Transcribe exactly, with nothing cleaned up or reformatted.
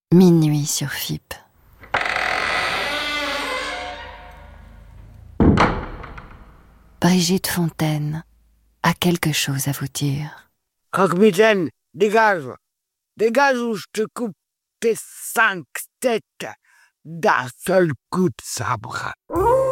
Minuit sur F I P. Brigitte Fontaine a quelque chose à vous dire. Croque-mitaine, dégage. Dégage ou je te coupe tes cinq têtes d'un seul coup de sabre.